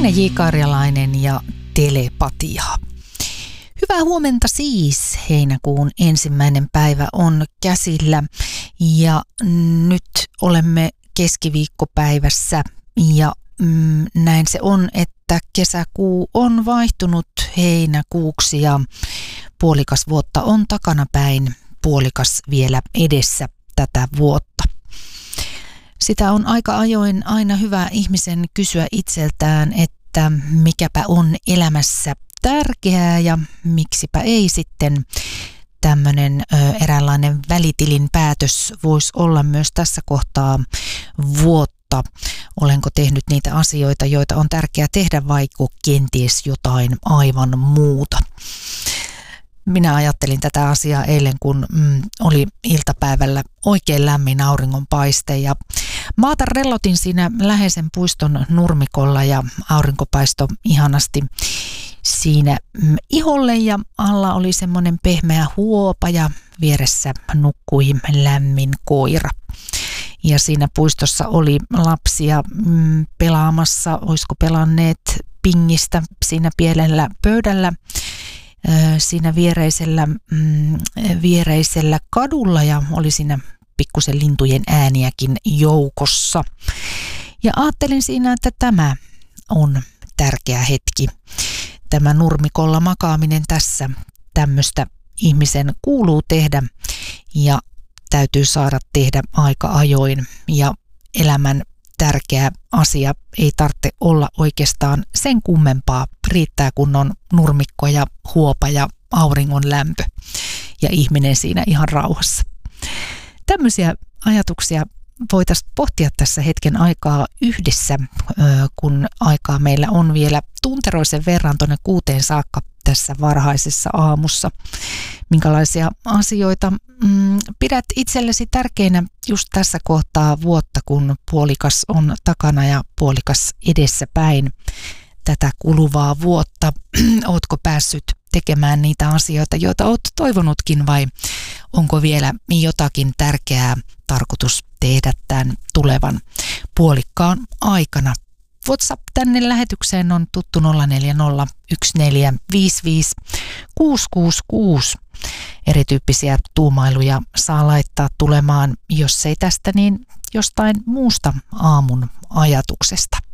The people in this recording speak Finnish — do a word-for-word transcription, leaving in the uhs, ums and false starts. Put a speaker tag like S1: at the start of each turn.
S1: Minna J. Karjalainen ja telepatia. Hyvää huomenta siis. Heinäkuun ensimmäinen päivä on käsillä ja nyt olemme keskiviikkopäivässä ja mm, näin se on, että kesäkuu on vaihtunut heinäkuuksi ja puolikas vuotta on takanapäin, puolikas vielä edessä tätä vuotta. Sitä on aika ajoin aina hyvä ihmisen kysyä itseltään, että mikäpä on elämässä tärkeää ja miksipä ei sitten. Tämmöinen ö, eräänlainen välitilin päätös voisi olla myös tässä kohtaa vuotta. Olenko tehnyt niitä asioita, joita on tärkeää tehdä, vaikka kenties jotain aivan muuta. Minä ajattelin tätä asiaa eilen, kun mm, oli iltapäivällä oikein lämmin auringonpaiste ja maata rellotin siinä läheisen puiston nurmikolla ja aurinko paistoi ihanasti siinä mm, iholle ja alla oli semmoinen pehmeä huopa ja vieressä nukkui lämmin koira. Ja siinä puistossa oli lapsia mm, pelaamassa, olisiko pelanneet pingistä siinä pienellä pöydällä. Siinä viereisellä, mm, viereisellä kadulla ja oli siinä pikkusen lintujen ääniäkin joukossa. Ja ajattelin siinä, että tämä on tärkeä hetki. Tämä nurmikolla makaaminen tässä, tämmöistä ihmisen kuuluu tehdä ja täytyy saada tehdä aika ajoin ja elämän tärkeä asia ei tarvitse olla oikeastaan sen kummempaa. Riittää kun on nurmikko ja huopa ja auringon lämpö ja ihminen siinä ihan rauhassa. Tämmöisiä ajatuksia voitaisiin pohtia tässä hetken aikaa yhdessä, kun aikaa meillä on vielä tunteroisen verran tuonne kuuteen saakka tässä varhaisessa aamussa. Minkälaisia asioita mm, pidät itsellesi tärkeinä just tässä kohtaa vuotta, kun puolikas on takana ja puolikas edessä päin tätä kuluvaa vuotta? Ootko päässyt tekemään niitä asioita, joita oot toivonutkin, vai onko vielä jotakin tärkeää tarkoitus tehdä tämän tulevan puolikkaan aikana? WhatsApp tänne lähetykseen on tuttu nolla neljä nolla yksi neljä viisi viisi kuusi kuusi kuusi. Erityyppisiä tuumailuja saa laittaa tulemaan, jos ei tästä, niin jostain muusta aamun ajatuksesta.